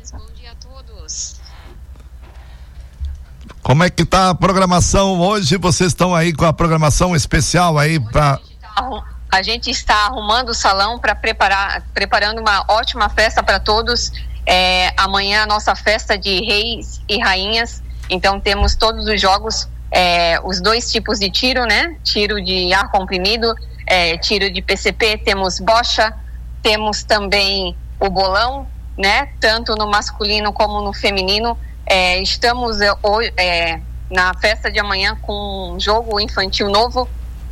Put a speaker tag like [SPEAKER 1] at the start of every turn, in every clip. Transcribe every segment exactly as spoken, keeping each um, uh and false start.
[SPEAKER 1] Bom dia a todos.
[SPEAKER 2] Como é que tá a programação hoje? Vocês estão aí com a programação especial aí para...
[SPEAKER 1] A gente está arrumando o salão para preparar, preparando uma ótima festa para todos. É, amanhã a nossa festa de reis e rainhas. Então temos todos os jogos, é, os dois tipos de tiro, né? Tiro de ar comprimido, é, tiro de P C P, temos bocha, temos também o bolão, né? Tanto no masculino como no feminino. É, estamos é, é, na festa de amanhã com um jogo infantil novo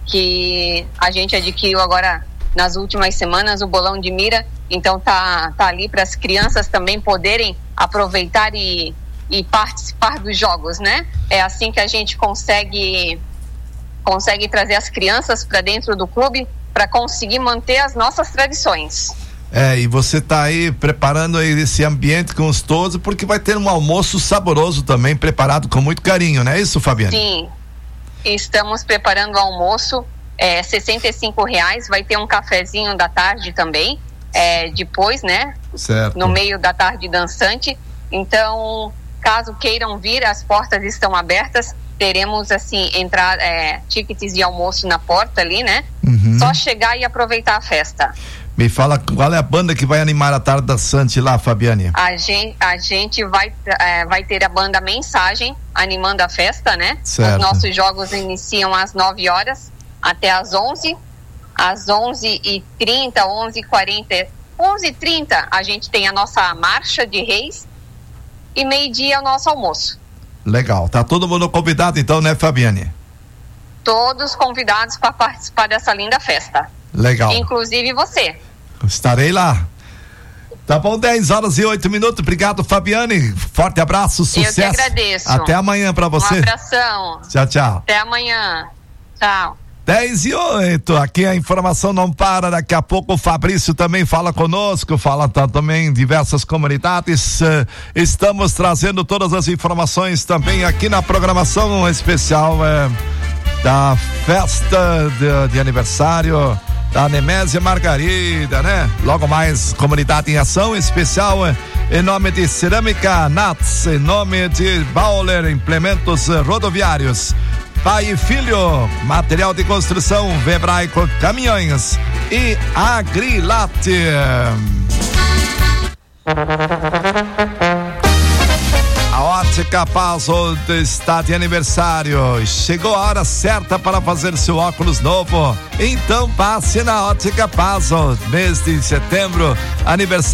[SPEAKER 1] que a gente adquiriu agora nas últimas semanas, o bolão de mira. Então tá, tá ali para as crianças também poderem aproveitar e, e participar dos jogos, né? É assim que a gente consegue consegue trazer as crianças para dentro do clube para conseguir manter as nossas tradições.
[SPEAKER 2] É, e você tá aí preparando aí esse ambiente com os todos, porque vai ter um almoço saboroso também, preparado com muito carinho, não é isso, Fabiane?
[SPEAKER 1] Sim, estamos preparando o almoço, é, sessenta e cinco reais, vai ter um cafezinho da tarde também, é, depois, né?
[SPEAKER 2] Certo.
[SPEAKER 1] No meio da tarde dançante. Então, caso queiram vir, as portas estão abertas, teremos assim, entrar, é, tickets de almoço na porta ali, né? Uhum. Só chegar e aproveitar a festa.
[SPEAKER 2] Me fala qual é a banda que vai animar a tarde dançante lá, Fabiane?
[SPEAKER 1] A gente, a gente vai, é, vai ter a banda Mensagem animando a festa, né?
[SPEAKER 2] Certo.
[SPEAKER 1] Os nossos jogos iniciam às nove horas até às onze. Às onze e trinta, onze e quarenta, onze e trinta a gente tem a nossa marcha de reis e meio-dia é o nosso almoço.
[SPEAKER 2] Legal, tá todo mundo convidado então, né, Fabiane?
[SPEAKER 1] Todos convidados para participar dessa linda festa.
[SPEAKER 2] Legal.
[SPEAKER 1] Inclusive você.
[SPEAKER 2] Estarei lá. Tá bom, dez horas e oito minutos. Obrigado, Fabiane. Forte abraço, sucesso.
[SPEAKER 1] Eu que agradeço.
[SPEAKER 2] Até amanhã pra você.
[SPEAKER 1] Um abração.
[SPEAKER 2] Tchau, tchau.
[SPEAKER 1] Até amanhã. Tchau.
[SPEAKER 2] dez e oito, aqui a informação não para, daqui a pouco o Fabrício também fala conosco, fala tá, também em diversas comunidades, uh, estamos trazendo todas as informações também aqui na programação especial uh, da festa de, de aniversário da Nemésia Margarida, né? Logo mais, comunidade em ação especial uh, em nome de Cerâmica Nats, em nome de Bauler Implementos uh, Rodoviários, Pai e Filho, material de construção, Webraico Caminhões e Agrilate. A Ótica Paso está de aniversário. Chegou a hora certa para fazer seu óculos novo. Então passe na Ótica Paso. Mês de setembro, aniversário